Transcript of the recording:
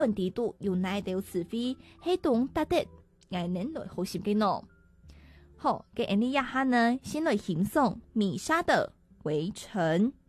问题度有哪条是非黑洞搭得爱能来好心嘅喏。好，嘅安尼一下呢，先来欣赏米莎的《围城》。